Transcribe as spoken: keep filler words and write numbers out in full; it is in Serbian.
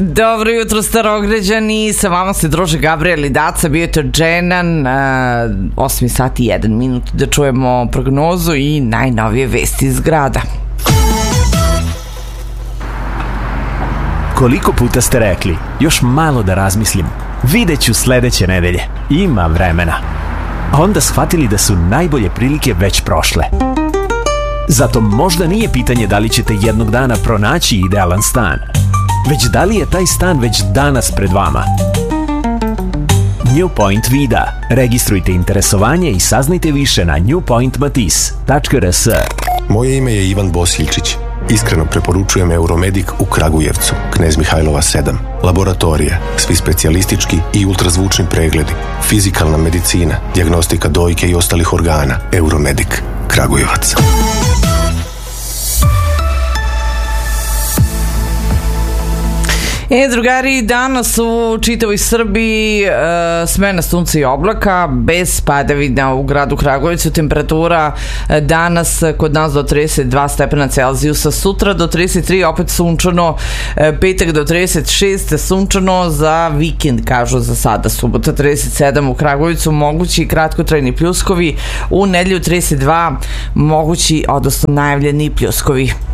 Dobro jutro, Starograđani, sa vama se druže Gabriel i Daca, bio je to Dženan, osam sati i jedan minut da čujemo prognozu i najnovije vesti iz grada. Koliko puta ste rekli, još malo da razmislim, videću sledeće nedelje, ima vremena. A onda shvatili da su najbolje prilike već prošle. Zato možda nije pitanje da li ćete jednog dana pronaći idealan stan, već da li je taj stan već danas pred vama. New Point Vida. Registrujte interesovanje i saznajte više na new point matis tačka r s. Moje ime je Ivan Bosiljčić. Iskreno preporučujem Euromedik u Kragujevcu, Knez Mihajlova sedam. Laboratorije, svi specijalistički i ultrazvučni pregledi, fizikalna medicina, dijagnostika dojke i ostalih organa. Euromedik, Kragujevac. E, drugari, danas u čitavoj Srbiji e, smena sunca i oblaka, bez padavina u gradu Kragujevcu. Temperatura e, danas kod nas do trideset dva stepena Celzijusa, sutra do trideset tri, opet sunčano, e, petak do trideset šest, sunčano, za vikend, kažu za sada, subota trideset sedam u Kragujevcu, mogući kratkotrajni pljuskovi, u nedelju trideset dva, mogući, odnosno najavljeni pljuskovi.